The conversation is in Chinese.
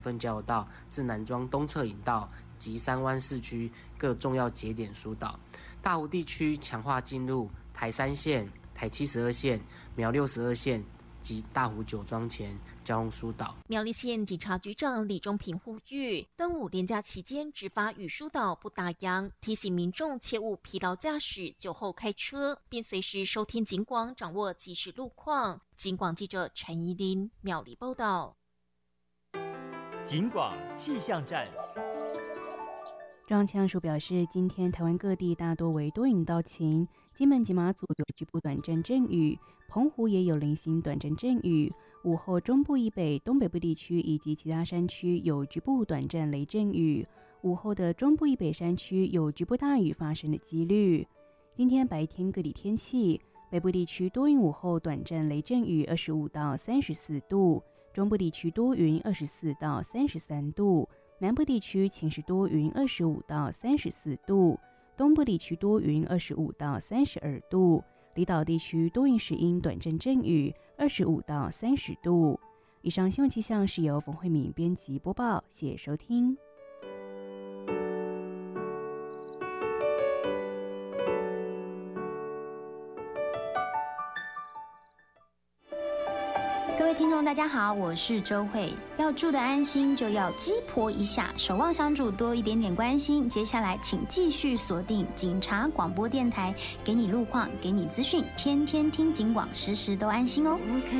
分交流道至南庄东侧引道及三湾市区各重要节点疏导。大湖地区强化进入台3线、台72线、苗62线及大湖酒庄前交通疏导。 苗栗县警察局长李中平呼吁，端午连假期间执法与疏导不打烊，提醒民众切勿疲劳驾驶、酒后开车，并随时收听警广，掌握即时路况。警广记者陈怡琳苗栗报道。 警广气象站。 中央气象署表示，今天台湾各地大多为多云到晴，金门及马祖有局部短暂阵雨，澎湖也有零星短暂阵雨。午后中部以北、东北部地区以及其他山区有局部短暂雷阵雨。午后的中部以北山区有局部大雨发生的几率。今天白天各地天气，北部地区多云，午后短暂雷阵雨，25到34度；中部地区多云，24到33度。南部地区晴时多云，25到34度；东部地区多云，25到32度；离岛地区多云时阴短阵阵雨，25到30度。以上新闻气象是由冯慧敏编辑播报，谢谢收听。 各位听众大家好，我是周慧。要住得安心，就要鸡婆一下，守望相助，多一点点关心。接下来请继续锁定警察广播电台，给你路况，给你资讯，天天听警广，时时都安心哦。